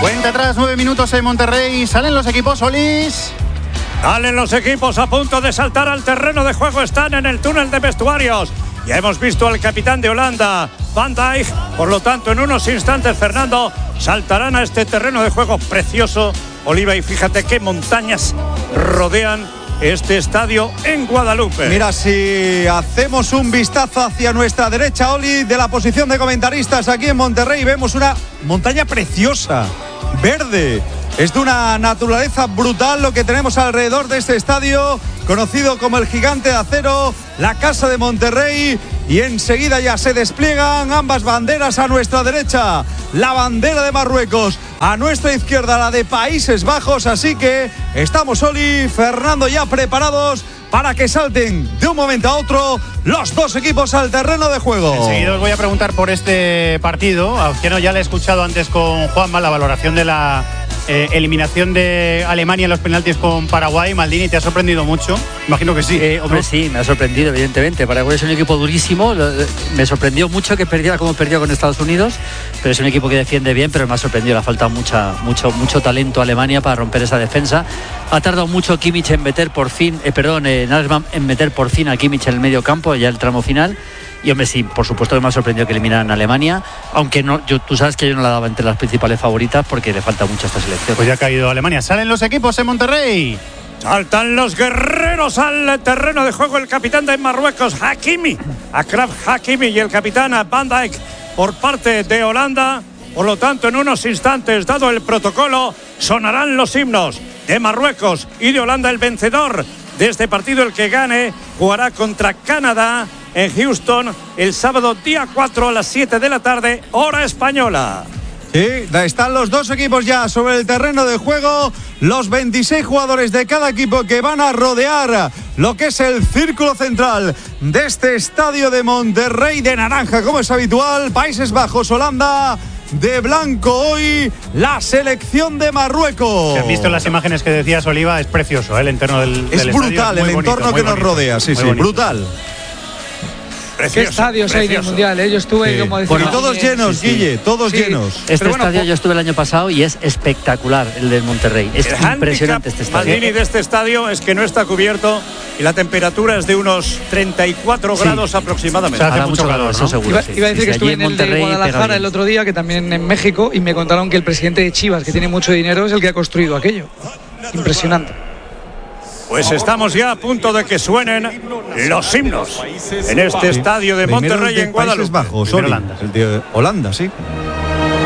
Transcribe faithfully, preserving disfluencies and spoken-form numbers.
Cuenta atrás, nueve minutos en Monterrey. Salen los equipos, Solís. Salen los equipos a punto de saltar al terreno de juego. Están en el túnel de vestuarios. Ya hemos visto al capitán de Holanda, Van Dijk. Por lo tanto, en unos instantes, Fernando, saltarán a este terreno de juego precioso, Oliva. Y fíjate qué montañas rodean este estadio en Guadalupe. Mira, si hacemos un vistazo hacia nuestra derecha, Oli, de la posición de comentaristas aquí en Monterrey, vemos una montaña preciosa, verde. Es de una naturaleza brutal lo que tenemos alrededor de este estadio, conocido como el Gigante de Acero, la Casa de Monterrey. Y enseguida ya se despliegan ambas banderas a nuestra derecha. La bandera de Marruecos, a nuestra izquierda la de Países Bajos. Así que estamos, Oli, Fernando, ya preparados para que salten de un momento a otro los dos equipos al terreno de juego. Enseguida os voy a preguntar por este partido. A Oceano ya le he escuchado antes con Juanma la valoración de la eh, eliminación de Alemania en los penaltis con Paraguay. Maldini, ¿te ha sorprendido mucho? Imagino que sí. Eh, hombre, sí, me ha sorprendido, evidentemente. Paraguay es un equipo durísimo. Me sorprendió mucho que perdiera como perdió con Estados Unidos, pero es un equipo que defiende bien, pero me ha sorprendido. Le ha faltado mucha, mucho, mucho talento a Alemania para romper esa defensa. Ha tardado mucho Kimmich en meter por fin, eh, perdón, eh, Nagelsmann en meter por fin a Kimmich en el medio campo, ya el tramo final. Y hombre, sí, por supuesto que me ha sorprendido que eliminaran a Alemania, aunque no, yo, tú sabes que yo no la daba entre las principales favoritas porque le falta mucho a esta selección. Pues ya ha caído Alemania. Salen los equipos en Monterrey. Saltan los guerreros al terreno de juego. El capitán de Marruecos, Hakimi, Achraf Hakimi, y el capitán Van Dijk por parte de Holanda. Por lo tanto, en unos instantes, dado el protocolo, sonarán los himnos de Marruecos y de Holanda. El vencedor de este partido, el que gane, jugará contra Canadá en Houston el sábado día cuatro a las siete de la tarde, hora española. Sí, están los dos equipos ya sobre el terreno de juego, los veintiséis jugadores de cada equipo que van a rodear lo que es el círculo central de este estadio de Monterrey, de naranja como es habitual. Países Bajos, Holanda, de blanco hoy la selección de Marruecos. Si has visto las imágenes que decías, Oliva, es precioso, ¿eh? El entorno del, es del brutal, estadio, es el bonito, entorno que nos bonito, rodea, sí, sí, bonito. brutal. ¿Qué estadios hay del Mundial? ¿eh? Yo estuve, Sí. como decía, Bueno, y todos llenos, sí, sí. Guille, todos Sí. llenos. Este Pero bueno, estadio po- yo estuve el año pasado y es espectacular el del Monterrey. Es El impresionante handicap, este estadio. Maldini, de este estadio es que no está cubierto y la temperatura es de unos treinta y cuatro Sí. grados aproximadamente. O sea, hace Hará mucho mucho calor, calor, ¿no? eso seguro. Iba, sí. iba a decir Sí, que sí, estuve allí en el de Monterrey pega Guadalajara bien. el otro día, que también en México, y me contaron que el presidente de Chivas, que tiene mucho dinero, es el que ha construido aquello. Impresionante. Pues estamos ya a punto de que suenen los himnos en este estadio de Primero el Monterrey de en Guadalupe. Países Bajos, Primero Oli, Holanda. el de Holanda, sí.